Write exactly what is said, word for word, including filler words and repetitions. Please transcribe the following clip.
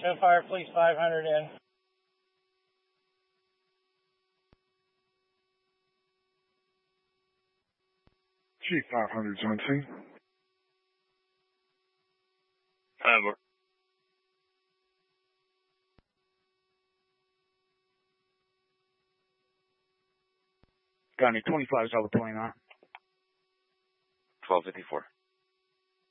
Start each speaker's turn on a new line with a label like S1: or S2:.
S1: Show Fire Police five hundred in.
S2: Chief five hundred's on scene.
S3: Over.
S4: County twenty-five, South twenty-nine.
S3: twelve fifty-four.